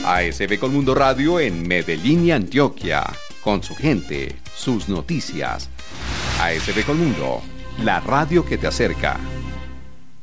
ASB Colmundo Radio en Medellín y Antioquia. Con su gente, sus noticias. ASB Colmundo, la radio que te acerca.